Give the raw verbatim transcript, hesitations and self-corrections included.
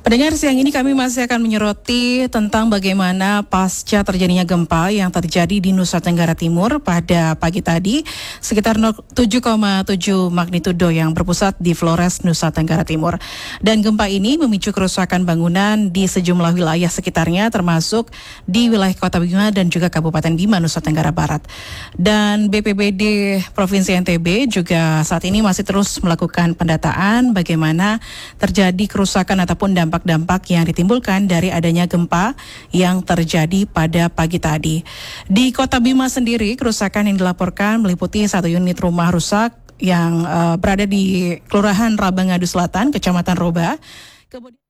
Pendengar, siang ini kami masih akan menyoroti tentang bagaimana pasca terjadinya gempa yang terjadi di Nusa Tenggara Timur pada pagi tadi sekitar tujuh koma tujuh magnitudo yang berpusat di Flores, Nusa Tenggara Timur. Dan gempa ini memicu kerusakan bangunan di sejumlah wilayah sekitarnya termasuk di wilayah Kota Bima dan juga Kabupaten Bima, Nusa Tenggara Barat. Dan B P B D Provinsi N T B juga saat ini masih terus melakukan pendataan bagaimana terjadi kerusakan ataupun dampak dampak yang ditimbulkan dari adanya gempa yang terjadi pada pagi tadi. Di Kota Bima sendiri, kerusakan yang dilaporkan meliputi satu unit rumah rusak yang uh, berada di Kelurahan Rabangadu Selatan, Kecamatan Roba. Kemudian